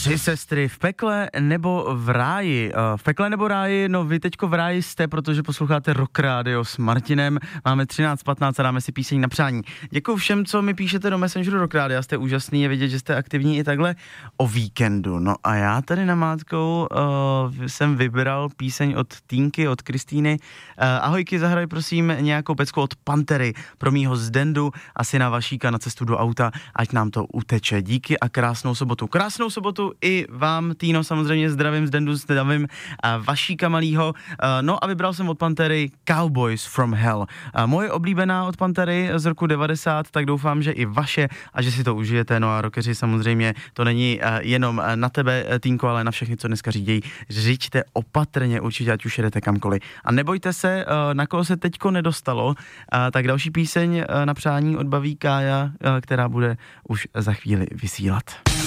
Tři sestry v pekle nebo v ráji. V pekle nebo ráji, no vy teďko v ráji jste, protože posloucháte Rock Radio s Martinem. Máme 13:15 a dáme si píseň na přání. Děkuju všem, co mi píšete do Messengeru Rock Radio. Jste úžasný, je vidět, že jste aktivní i takhle o víkendu. No a já tady namátkou jsem vybral píseň od Týnky, od Kristýny. Ahojky, zahraj prosím nějakou pecku od Pantery pro mýho Zdendu a syna Vašíka na cestu do auta, ať nám to uteče. Díky a krásnou sobotu. Krásnou sobotu i vám, Týno, samozřejmě zdravím, Zdendu zdravím, Vašíka malýho. No a vybral jsem od Pantery Cowboys from Hell. Moje oblíbená od Pantery z roku 90, tak doufám, že i vaše a že si to užijete. No a rockeři samozřejmě, to není jenom na tebe, Týnko, ale na všechny, co dneska řídějí. Řiďte opatrně určitě, ať už jedete kamkoliv. A nebojte se, na koho se teďko nedostalo, tak další píseň na přání odbaví Kája, která bude už za chvíli vysílat.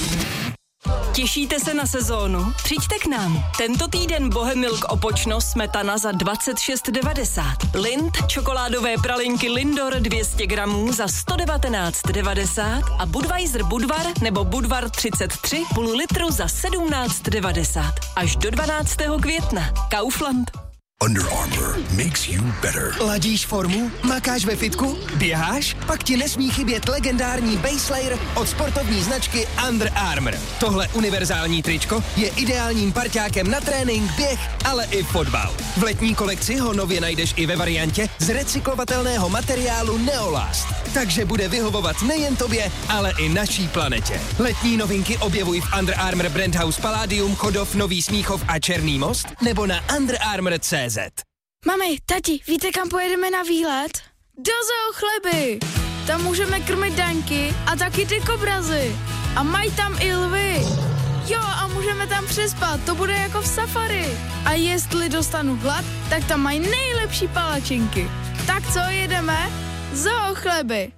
Těšíte se na sezónu? Přijďte k nám. Tento týden Bohemilk Opočno smetana za 26,90. Lind čokoládové pralinky Lindor 200 gramů za 119,90 a Budweiser Budvar nebo Budvar 33 půl litru za 17,90. Až do 12. května. Kaufland. Under Armour makes you better. Ladíš formu? Makáš ve fitku? Běháš? Pak ti nesmí chybět legendární Base Layer od sportovní značky Under Armour. Tohle univerzální tričko je ideálním parťákem na trénink, běh, ale i fotbal. V letní kolekci ho nově najdeš i ve variantě z recyklovatelného materiálu Neolast. Takže bude vyhovovat nejen tobě, ale i naší planetě. Letní novinky objevuj v Under Armour Brand House Palladium, Chodov, Nový Smíchov a Černý Most nebo na underarmour.cz. Mami, tati, víte, kam pojedeme na výlet? Do Zoo Chleby! Tam můžeme krmit daňky a taky ty kobrazy. A mají tam i lvy. Jo, a můžeme tam přespat, to bude jako v safari. A jestli dostanu hlad, tak tam mají nejlepší palačinky. Tak co, jedeme? Zoo Chleby!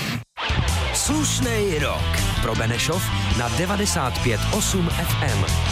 Slušnej rok pro Benešov na 95,8 FM.